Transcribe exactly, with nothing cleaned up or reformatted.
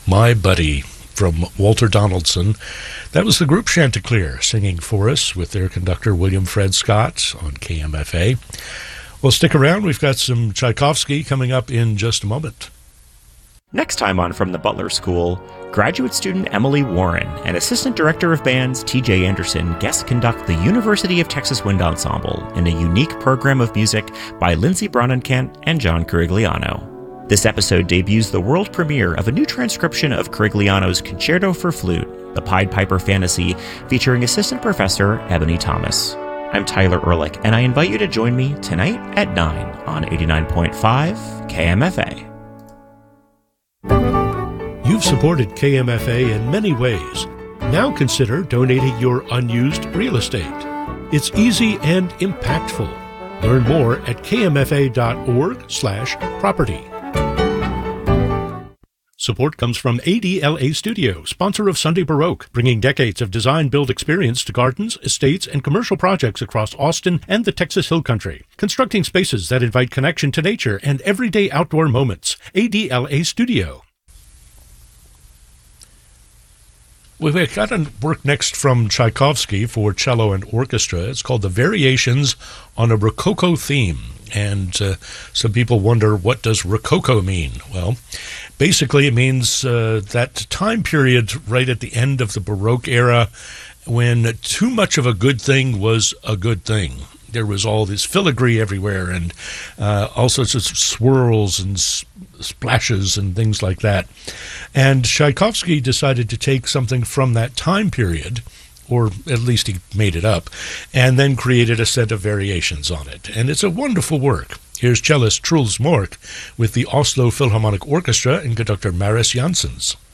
My Buddy from Walter Donaldson. That was the group Chanticleer singing for us with their conductor William Fred Scott on K M F A. Well, stick around. We've got some Tchaikovsky coming up in just a moment. Next time on From the Butler School, graduate student Emily Warren and Assistant Director of Bands T J Anderson guest conduct the University of Texas Wind Ensemble in a unique program of music by Lindsey Bronnenkamp and John Corigliano. This episode debuts the world premiere of a new transcription of Corigliano's Concerto for Flute, the Pied Piper Fantasy, featuring Assistant Professor Ebony Thomas. I'm Tyler Ehrlich, and I invite you to join me tonight at nine on eighty-nine point five K M F A. You've supported K M F A in many ways. Now consider donating your unused real estate. It's easy and impactful. Learn more at kmfa.org slash property. Support comes from A D L A Studio, sponsor of Sunday Baroque, bringing decades of design-build experience to gardens, estates, and commercial projects across Austin and the Texas Hill Country. Constructing spaces that invite connection to nature and everyday outdoor moments. A D L A Studio. We've got a work next from Tchaikovsky for cello and orchestra. It's called The Variations on a Rococo Theme. And uh, some people wonder, what does Rococo mean? Well, basically it means uh, that time period right at the end of the Baroque era when too much of a good thing was a good thing. There was all this filigree everywhere and uh, all sorts of swirls and s- splashes and things like that. And Tchaikovsky decided to take something from that time period, or at least he made it up, and then created a set of variations on it. And it's a wonderful work. Here's cellist Truls Mork with the Oslo Philharmonic Orchestra and conductor Maris Janssens.